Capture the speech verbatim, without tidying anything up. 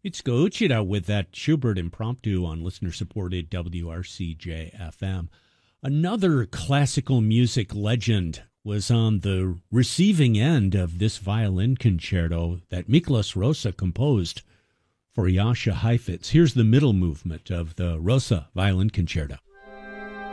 It's Gouchida with that Schubert Impromptu on listener-supported W R C J F M. Another classical music legend was on the receiving end of this violin concerto that Miklos Rosa composed for Jascha Heifetz. Here's the middle movement of the Rosa Violin Concerto.